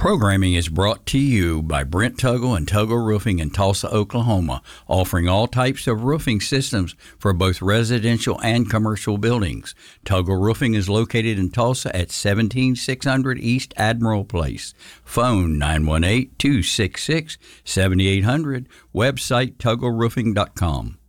Programming is brought to you by Brent Tuggle and Tuggle Roofing in Tulsa, Oklahoma, offering all types of roofing systems for both residential and commercial buildings. Tuggle Roofing is located in Tulsa at 17600 East Admiral Place. Phone 918-266-7800. Website tuggleroofing.com.